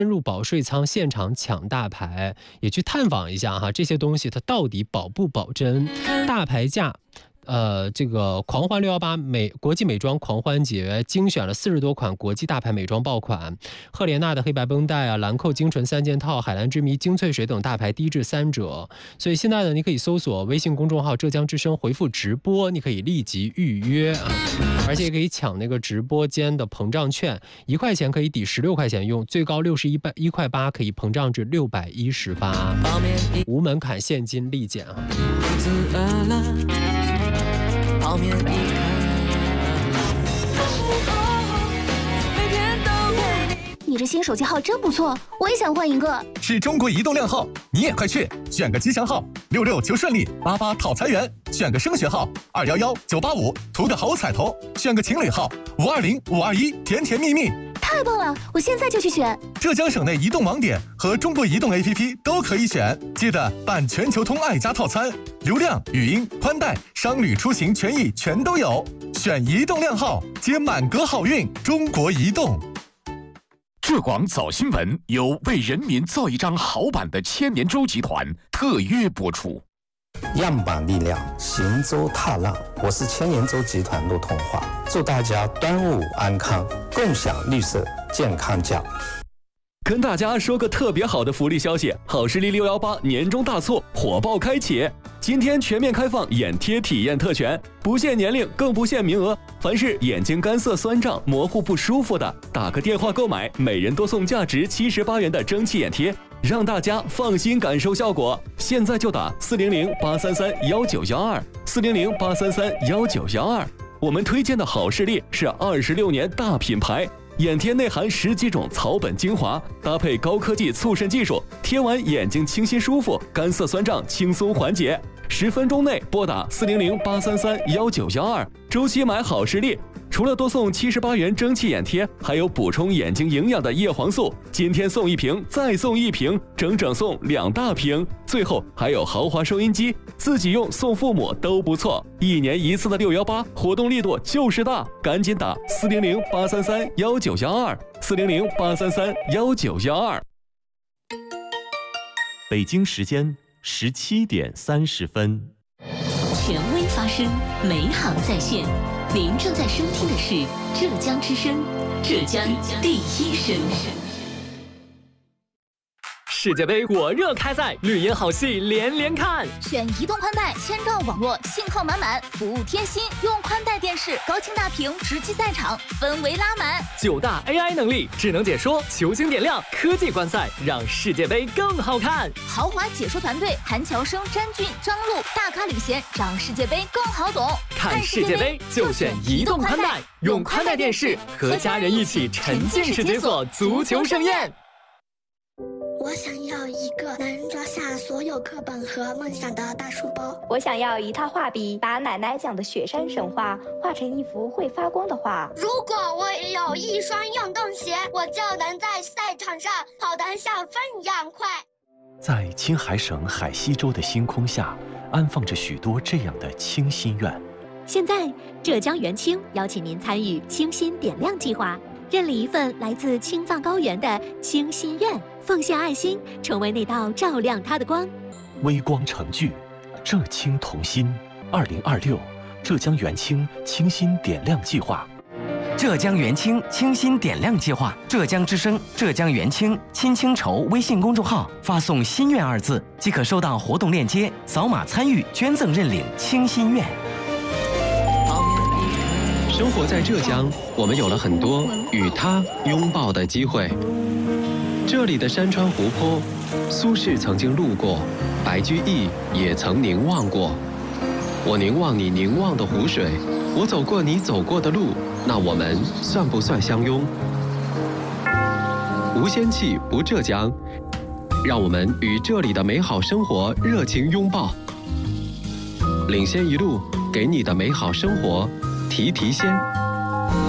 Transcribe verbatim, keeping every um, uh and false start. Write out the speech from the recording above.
深入保税仓现场抢大牌，也去探访一下哈，这些东西它到底保不保真？大牌价。呃，这个狂欢六一八美国际美妆狂欢节精选了四十多款国际大牌美妆爆款，赫莲娜的黑白绷带啊、兰蔻精纯三件套、海蓝之谜、精粹水等大牌低至三折。所以现在呢，你可以搜索微信公众号浙江之声，回复直播，你可以立即预约啊，而且也可以抢那个直播间的膨胀券，一块钱可以抵十六块钱用，最高六十一一块八可以膨胀至六百一十八，无门槛现金立减啊。泡面一你这新手机号真不错，我也想换一个。 是中国移动靓号，你也快去选个吉祥号，六六求顺利，八八讨财源；选个升学号，二一一九八五图个好彩头；选个情侣号，五二零五二一甜甜蜜蜜。 太棒了，我现在就去选。 浙江省内移动网点和中国移动 A P P 都可以选，记得办全球通爱家套餐，流量、语音、宽带、商旅出行权益全都有。选移动靓号，接满格好运。中国移动。 浙广早新闻由为人民造一张好版的千年舟集团特约播出。 样板力量，行舟踏浪。我是千年舟集团陆通华，祝大家端午安康，共享绿色健康奖。 跟大家说个特别好的福利消息，好视力六一八年终大促火爆开启，今天全面开放眼贴体验特权，不限年龄，更不限名额。凡是眼睛干涩、酸胀、模糊不舒服的，打个电话购买，每人多送价值七十八元的蒸汽眼贴，让大家放心感受效果。现在就打四零零八三三幺九幺二，四零零八三三幺九幺二。我们推荐的好视力是二十六年大品牌。眼贴内含十几种草本精华，搭配高科技促渗技术，贴完眼睛清新舒服，干涩酸胀轻松缓解。十分钟内拨打四零零八三三幺九幺二，周期买好视力。除了多送七十八元蒸汽眼贴，还有补充眼睛营养的叶黄素，今天送一瓶，再送一瓶，整整送两大瓶。最后还有豪华收音机，自己用送父母都不错。一年一次的六一八活动力度就是大，赶紧打四零零八三三幺九幺二，四零零八三三幺九幺二。 北京时间十七点三十分。 权威发声，美好在线。您正在收听的是浙江之声，浙江第一声。 世界杯火热开赛，绿茵好戏连连看。 选移动宽带，千兆网络，信号满满，服务贴心。用宽带电视，高清大屏，直击赛场，氛围拉满。 九大 A I 能力，智能解说，球星点亮，科技观赛，让世界杯更好看。 豪华解说团队，韩乔生、詹俊、张璐，大咖领衔，让世界杯更好懂。 看世界杯就选移动宽带，用宽带电视和家人一起沉浸式解锁足球盛宴。 我想要一个能装下所有课本和梦想的大书包。 我想要一套画笔，把奶奶讲的雪山神话画成一幅会发光的画。 如果我有一双运动鞋，我就能在赛场上跑得像风一样快。 在青海省海西州的星空下，安放着许多这样的清心愿。 现在，浙江元清邀请您参与清心点亮计划，认领一份来自青藏高原的清心愿，奉献爱心，成为那道照亮它的光。 微光成炬，浙青同心。二零二六浙江元清清心点亮计划。 浙江元清清心点亮计划，浙江之声、浙江元清亲清筹微信公众号发送“心愿”二字，即可收到活动链接，扫码参与捐赠认领清心愿。 生活在浙江，我们有了很多与它拥抱的机会。这里的山川湖泊，苏轼曾经路过，白居易也曾凝望过。我凝望你凝望的湖水，我走过你走过的路，那我们算不算相拥？无仙气不浙江，让我们与这里的美好生活热情拥抱。领先一路，给你的美好生活提提鲜。